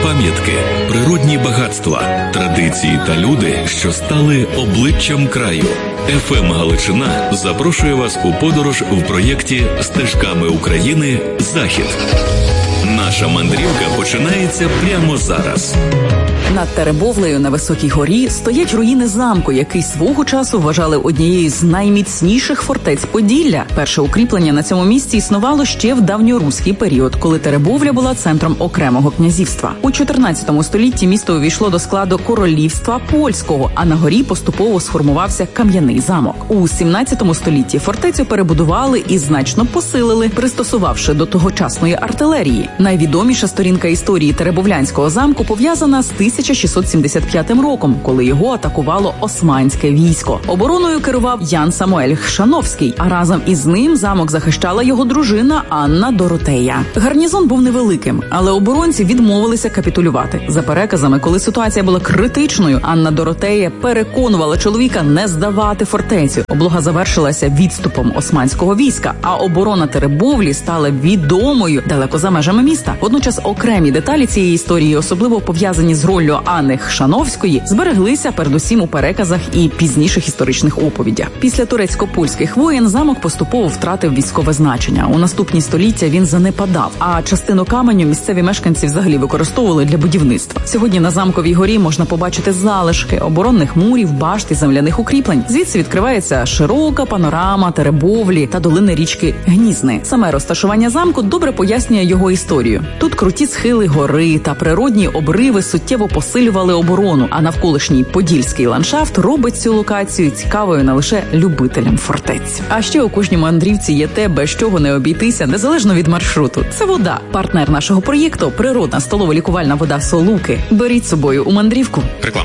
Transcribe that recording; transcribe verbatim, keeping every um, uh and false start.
пам'ятки, природні багатства, традиції та люди, що стали обличчям краю. еф ем Галичина запрошує вас у подорож в проєкті «Стежками України. Захід». Наша мандрівка починається прямо зараз. Над Теребовлею на високій горі стоять руїни замку, який свого часу вважали однією з найміцніших фортець Поділля. Перше укріплення на цьому місці існувало ще в давньоруський період, коли Теребовля була центром окремого князівства. У чотирнадцятому столітті місто увійшло до складу королівства польського, а на горі поступово сформувався кам'яний замок. У сімнадцятому столітті фортецю перебудували і значно посилили, пристосувавши до тогочасної артилерії. Найвідоміша сторінка історії Теребовлянського замку пов'язана з тисяча шістсот сімдесят п'ятим роком, коли його атакувало османське військо. Обороною керував Ян Самуель Хшановський, а разом із ним замок захищала його дружина Анна Доротея. Гарнізон був невеликим, але оборонці відмовилися капітулювати. За переказами, коли ситуація була критичною, Анна Доротея переконувала чоловіка не здавати фортецю. Облога завершилася відступом османського війська, а оборона Теребовлі стала відомою далеко за межами міста. Водночас окремі деталі цієї історії, особливо пов'язані з роллю Анни Хшановської, збереглися передусім у переказах і пізніших історичних оповідях. Після турецько-польських воєн замок поступово втратив військове значення. У наступні століття він занепадав, а частину каменю місцеві мешканці взагалі використовували для будівництва. Сьогодні на замковій горі можна побачити залишки оборонних мурів, башт і земляних укріплень. Звідси відкривається широка панорама Теребовлі та долини річки Гнізни. Саме розташування замку добре пояснює його історію. Тут круті схили гори та природні обриви суттєво посилювали оборону, а навколишній подільський ландшафт робить цю локацію цікавою не лише любителям фортець. А ще у кожній мандрівці є те, без чого не обійтися, незалежно від маршруту. Це вода. Партнер нашого проєкту – природна столово-лікувальна вода Солуки. Беріть з собою у мандрівку. Реклама.